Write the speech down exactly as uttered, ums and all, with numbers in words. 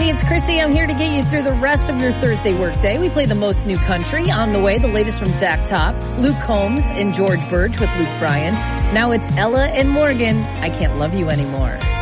Hey, it's Chrissy. I'm here to get you through the rest of your Thursday workday. We play the most new country. On the way, the latest from Zach Top, Luke Combs, and George Birch with Luke Bryan. Now it's Ella and Morgan. I Can't Love You Anymore.